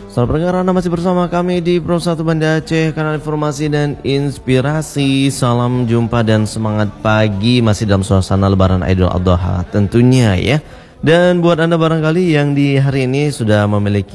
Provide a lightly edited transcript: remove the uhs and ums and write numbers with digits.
Selamat pendengar, Anda masih bersama kami di Pro 1 Banda Aceh, kanal informasi dan inspirasi. Salam jumpa dan semangat pagi, masih dalam suasana Lebaran Idul Adha tentunya ya. Dan buat Anda barangkali yang di hari ini sudah memiliki